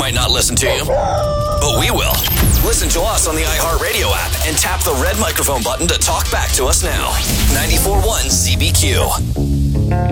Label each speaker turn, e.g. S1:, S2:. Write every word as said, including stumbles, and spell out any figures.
S1: might not listen to you, but we will. Listen to us on the iHeartRadio app and tap the red microphone button to talk back to us now. ninety-four point one Z B Q.